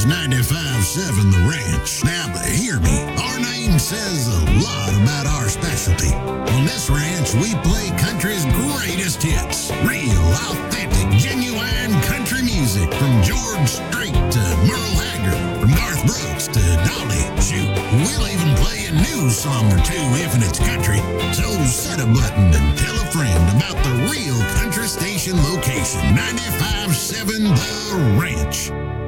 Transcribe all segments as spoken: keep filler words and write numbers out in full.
is ninety-five point seven The Ranch. Now, but hear me. Our name says a lot about our specialty. On this ranch, we play country's greatest hits. Real, authentic, genuine country music. From George Strait to Merle Haggard. From Garth Brooks to Dolly. Shoot, we'll even play a new song or two if it's country. So set a button and tell a friend about the real country station location. ninety-five point seven The Ranch.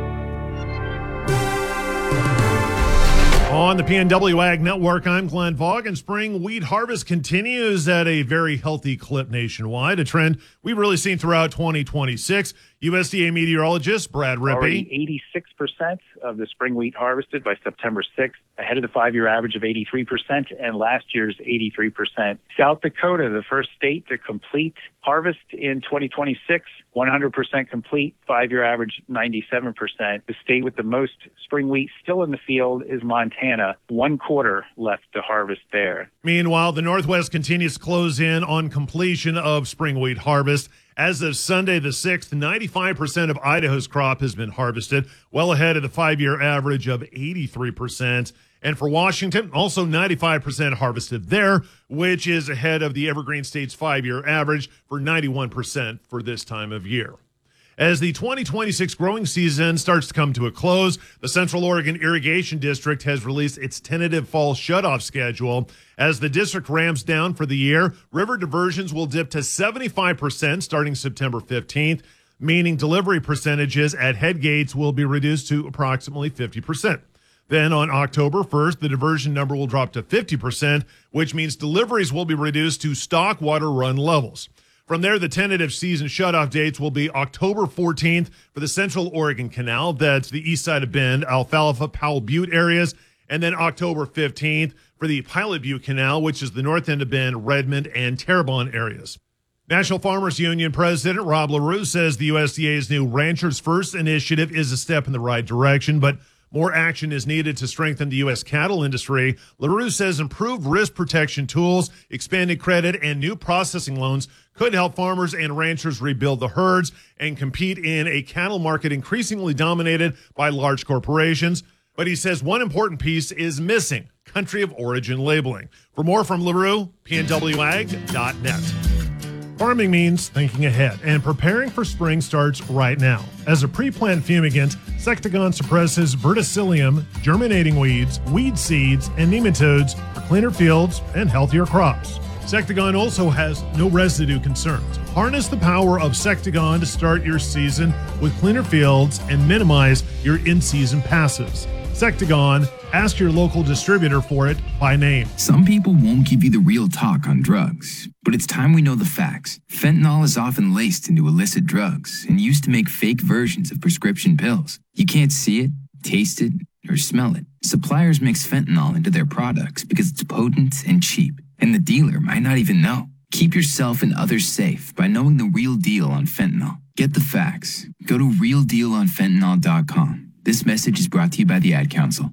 On the P N W Ag Network, I'm Glenn Vaughn, and spring wheat harvest continues at a very healthy clip nationwide, a trend we've really seen throughout twenty twenty-six. U S D A meteorologist Brad Rippey. Already eighty-six percent of the spring wheat harvested by September sixth, ahead of the five-year average of eighty-three percent and last year's eighty-three percent. South Dakota, the first state to complete harvest in twenty twenty-six, one hundred percent complete, five-year average ninety-seven percent. The state with the most spring wheat still in the field is Montana, one quarter left to harvest there. Meanwhile, the Northwest continues to close in on completion of spring wheat harvest. As of Sunday the sixth, ninety-five percent of Idaho's crop has been harvested, well ahead of the five-year average of eighty-three percent. And for Washington, also ninety-five percent harvested there, which is ahead of the Evergreen State's five-year average for ninety-one percent for this time of year. As the twenty twenty-six growing season starts to come to a close, the Central Oregon Irrigation District has released its tentative fall shutoff schedule. As the district ramps down for the year, river diversions will dip to seventy-five percent starting September fifteenth, meaning delivery percentages at head gates will be reduced to approximately fifty percent. Then on October first, the diversion number will drop to fifty percent, which means deliveries will be reduced to stock water run levels. From there, the tentative season shutoff dates will be October fourteenth for the Central Oregon Canal, that's the east side of Bend, Alfalfa, Powell Butte areas, and then October fifteenth for the Pilot Butte Canal, which is the north end of Bend, Redmond, and Terrebonne areas. National Farmers Union President Rob LaRue says the U S D A's new Ranchers First initiative is a step in the right direction, but more action is needed to strengthen the U S cattle industry. LaRue says improved risk protection tools, expanded credit, and new processing loans could help farmers and ranchers rebuild the herds and compete in a cattle market increasingly dominated by large corporations. But he says one important piece is missing: country of origin labeling. For more from LaRue, P N W ag dot net. Farming means thinking ahead, and preparing for spring starts right now. As a pre-plant fumigant, Sectagon suppresses verticillium, germinating weeds, weed seeds, and nematodes for cleaner fields and healthier crops. Sectagon also has no residue concerns. Harness the power of Sectagon to start your season with cleaner fields and minimize your in-season passes. Sectagon, ask your local distributor for it by name. Some people won't give you the real talk on drugs, but it's time we know the facts. Fentanyl is often laced into illicit drugs and used to make fake versions of prescription pills. You can't see it, taste it, or smell it. Suppliers mix fentanyl into their products because it's potent and cheap, and the dealer might not even know. Keep yourself and others safe by knowing the real deal on fentanyl. Get the facts. Go to real deal on fentanyl dot com. This message is brought to you by the Ad Council.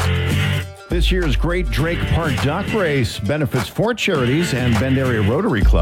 This year's Great Drake Park Duck Race benefits four charities and Bend Area Rotary Club.